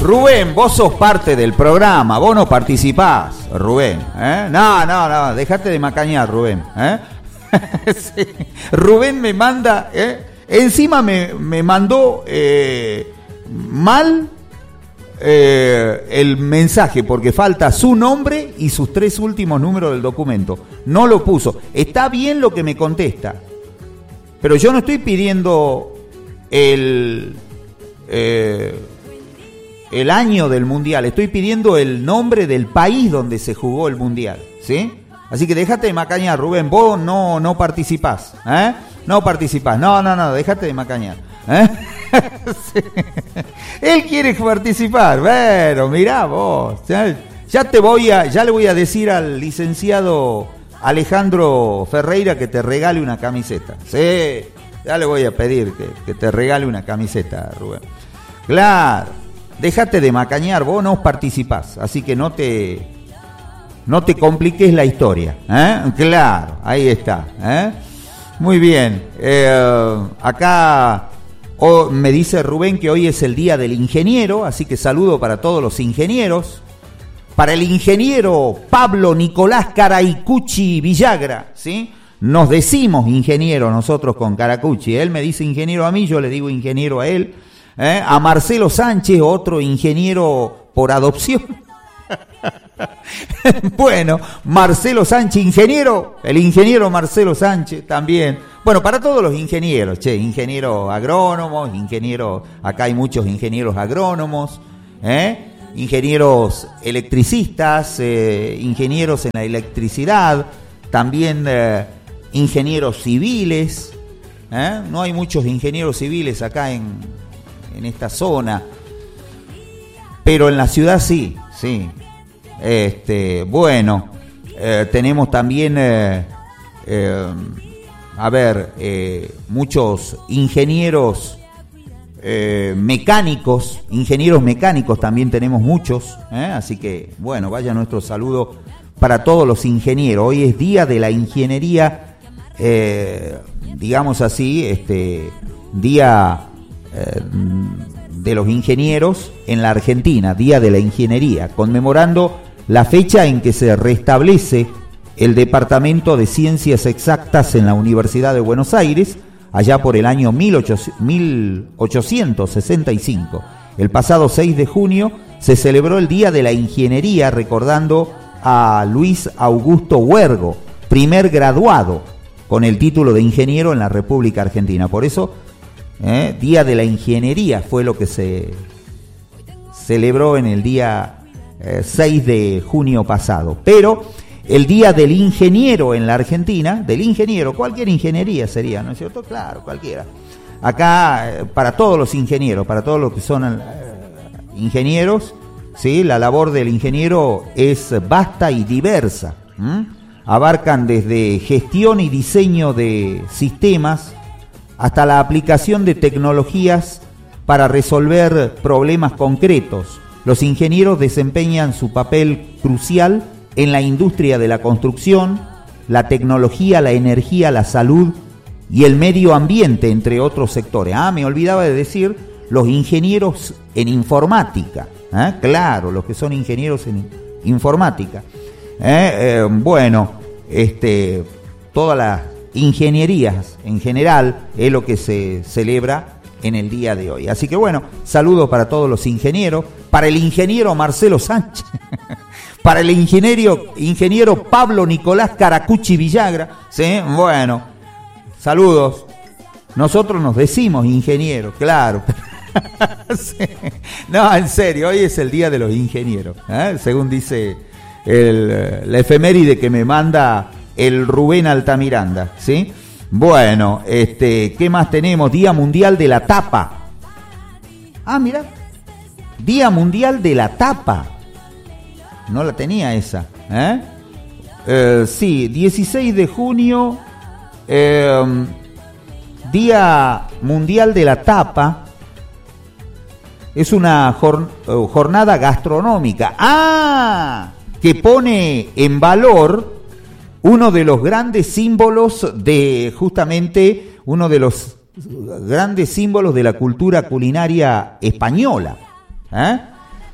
Rubén, vos sos parte del programa, vos no participás, Rubén. No, dejate de macañar, Rubén. Sí. Rubén me manda, encima me mandó mal el mensaje porque falta su nombre y sus 3 últimos números del documento. No lo puso. Está bien lo que me contesta, pero yo no estoy pidiendo el año del mundial, estoy pidiendo el nombre del país donde se jugó el mundial, ¿sí? Así que déjate de macañar, Rubén, vos no participás, no participás, no, déjate de macañar, Sí. Él quiere participar, bueno, mirá vos, ya le voy a decir al licenciado Alejandro Ferreira que te regale una camiseta, sí, ya le voy a pedir que te regale una camiseta, Rubén. Claro, déjate de macañar, vos no participás, así que no te compliques la historia, Claro, ahí está, Muy bien, acá me dice Rubén que hoy es el día del ingeniero, así que saludo para todos los ingenieros. Para el ingeniero Pablo Nicolás Caraicucci Villagra, ¿sí? Nos decimos ingeniero nosotros con Caracucci, él me dice ingeniero a mí, yo le digo ingeniero a él. A Marcelo Sánchez, otro ingeniero por adopción. Bueno, Marcelo Sánchez, ingeniero, el ingeniero Marcelo Sánchez también. Bueno, para todos los ingenieros, ingenieros agrónomos, acá hay muchos ingenieros agrónomos, ingenieros electricistas, ingenieros en la electricidad, también ingenieros civiles, no hay muchos ingenieros civiles acá en esta zona, pero en la ciudad sí. Bueno, tenemos también, muchos ingenieros mecánicos, también tenemos muchos, así que, bueno, vaya nuestro saludo para todos los ingenieros. Hoy es día de la ingeniería, digamos así, día de los ingenieros en la Argentina, Día de la Ingeniería, conmemorando la fecha en que se restablece el Departamento de Ciencias Exactas en la Universidad de Buenos Aires, allá por el año 1865. El pasado 6 de junio se celebró el Día de la Ingeniería, recordando a Luis Augusto Huergo, primer graduado con el título de ingeniero en la República Argentina. Por eso, Día de la Ingeniería fue lo que se celebró en el día 6 de junio pasado. Pero el Día del Ingeniero en la Argentina, del ingeniero, cualquier ingeniería sería, ¿no es cierto? Claro, cualquiera. Acá, para todos los ingenieros, para todos los que son ingenieros, ¿sí? La labor del ingeniero es vasta y diversa. Abarcan desde gestión y diseño de sistemas hasta la aplicación de tecnologías para resolver problemas concretos. Los ingenieros desempeñan su papel crucial en la industria de la construcción, la tecnología, la energía, la salud y el medio ambiente, entre otros sectores. Me olvidaba de decir los ingenieros en informática. Claro, los que son ingenieros en informática. Bueno, todas las ingenierías en general es lo que se celebra en el día de hoy. Así que bueno, saludos para todos los ingenieros, para el ingeniero Marcelo Sánchez, para el ingeniero Pablo Nicolás Caracucci Villagra, ¿sí? Bueno, saludos. Nosotros nos decimos ingenieros, claro. Sí. No, en serio, hoy es el día de los ingenieros, según dice la efeméride que me manda el Rubén Altamiranda, ¿sí? Bueno, ¿qué más tenemos? Día Mundial de la Tapa. Mira, Día Mundial de la Tapa. No la tenía esa, sí, 16 de junio, Día Mundial de la Tapa. Es una jornada gastronómica. Que pone en valor uno de los grandes símbolos de la cultura culinaria española.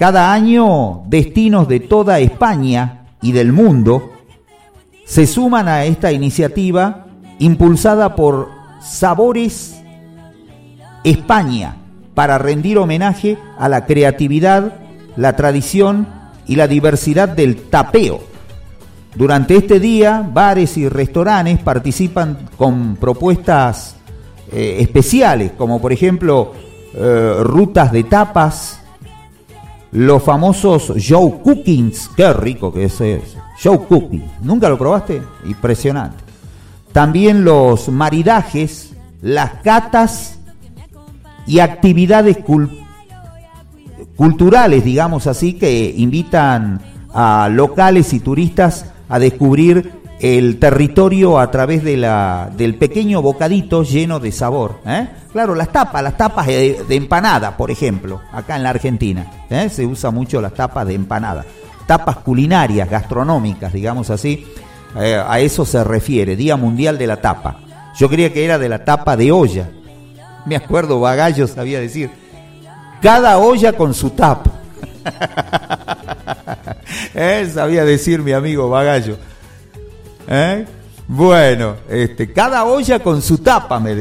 Cada año, destinos de toda España y del mundo se suman a esta iniciativa impulsada por Sabores España para rendir homenaje a la creatividad, la tradición y la diversidad del tapeo. Durante este día, bares y restaurantes participan con propuestas especiales, como por ejemplo rutas de tapas, los famosos show cookings. Qué rico que es eso. Show cooking. ¿Nunca lo probaste? Impresionante. También los maridajes, las catas y actividades culturales, digamos así, que invitan a locales y turistas a descubrir el territorio a través del pequeño bocadito lleno de sabor. Claro, las tapas de empanada, por ejemplo, acá en la Argentina, se usa mucho las tapas de empanada, tapas culinarias, gastronómicas, digamos así, a eso se refiere, Día Mundial de la Tapa. Yo creía que era de la tapa de olla. Me acuerdo, Bagallo sabía decir, cada olla con su tapa. Sabía decir mi amigo Bagallo. Bueno, cada olla con su tapa, me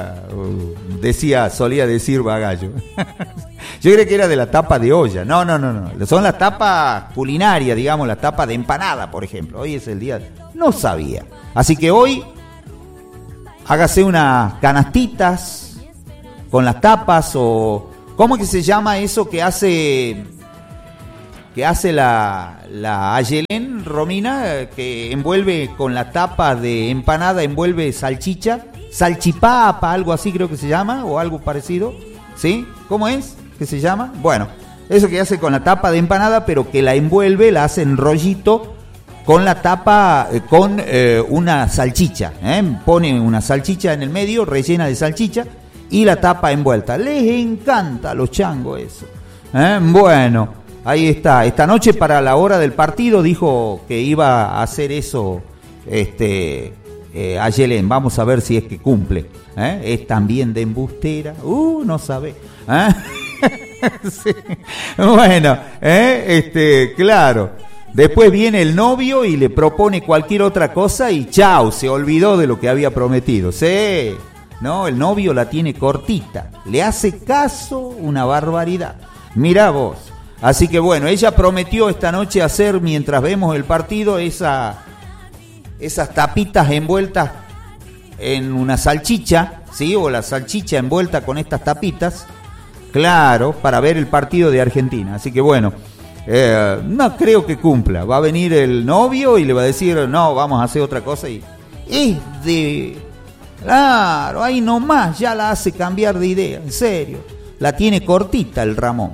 solía decir Bagallo. Yo creía que era de la tapa de olla. No. Son las tapas culinarias, digamos, la tapa de empanada, por ejemplo. Hoy es el día. No sabía. Así que hoy hágase unas canastitas con las tapas, o ¿cómo que se llama eso que hace la Ayelén, Romina, que envuelve con la tapa de empanada, envuelve salchicha, salchipapa, algo así creo que se llama, o algo parecido, ¿sí? ¿Cómo es que se llama? Bueno, eso que hace con la tapa de empanada, pero que la envuelve, la hace en rollito con la tapa, con una salchicha, pone una salchicha en el medio, rellena de salchicha, y la tapa envuelta. Les encanta a los changos eso. Bueno, ahí está. Esta noche para la hora del partido dijo que iba a hacer eso Ayelén. Vamos a ver si es que cumple. Es también de embustera. No sabe. Sí. Bueno, claro. Después viene el novio y le propone cualquier otra cosa y chao, se olvidó de lo que había prometido. Sí. No, el novio la tiene cortita. Le hace caso, una barbaridad. Mirá vos. Así que bueno, ella prometió esta noche hacer, mientras vemos el partido, esas tapitas envueltas en una salchicha, ¿sí? O la salchicha envuelta con estas tapitas, claro, para ver el partido de Argentina. Así que bueno, no creo que cumpla. Va a venir el novio y le va a decir, no, vamos a hacer otra cosa. Y es de... Claro, ahí nomás ya la hace cambiar de idea, en serio. La tiene cortita el Ramón.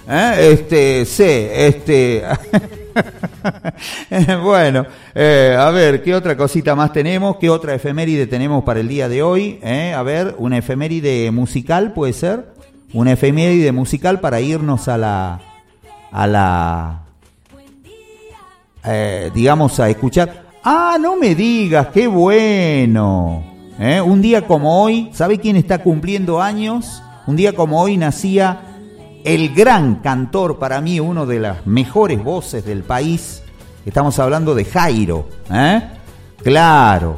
Bueno, a ver, ¿qué otra cosita más tenemos? ¿Qué otra efeméride tenemos para el día de hoy? A ver, una efeméride musical, ¿puede ser? Una efeméride musical para irnos digamos, a escuchar. Ah, no me digas, qué bueno. Un día como hoy, ¿sabe quién está cumpliendo años? Un día como hoy nacía el gran cantor, para mí uno de las mejores voces del país. Estamos hablando de Jairo, claro,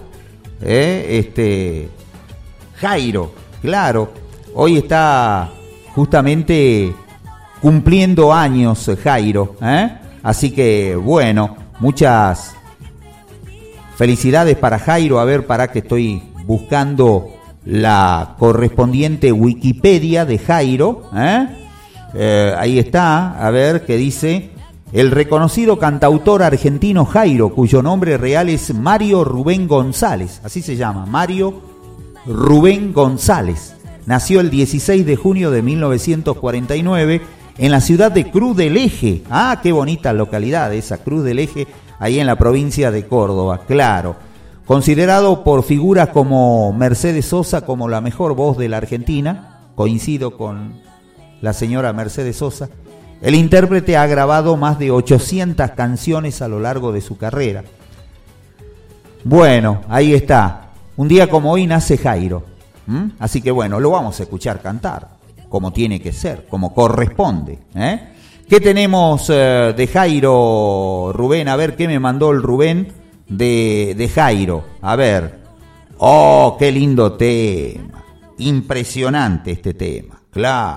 Jairo, claro, hoy está justamente cumpliendo años Jairo, así que bueno, muchas felicidades para Jairo. A ver, para que estoy buscando la correspondiente Wikipedia de Jairo, ahí está, a ver qué dice. El reconocido cantautor argentino Jairo, cuyo nombre real es Mario Rubén González, así se llama, Mario Rubén González, nació el 16 de junio de 1949 en la ciudad de Cruz del Eje. Ah, qué bonita localidad esa, Cruz del Eje, ahí en la provincia de Córdoba, claro. Considerado por figuras como Mercedes Sosa como la mejor voz de la Argentina, coincido con la señora Mercedes Sosa, el intérprete ha grabado más de 800 canciones a lo largo de su carrera. Bueno, ahí está. Un día como hoy nace Jairo. Así que bueno, lo vamos a escuchar cantar, como tiene que ser, como corresponde. ¿Qué tenemos de Jairo, Rubén? A ver, ¿qué me mandó el Rubén de Jairo? A ver. ¡Oh, qué lindo tema! Impresionante este tema, claro.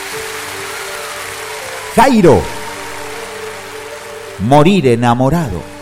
Jairo, morir enamorado.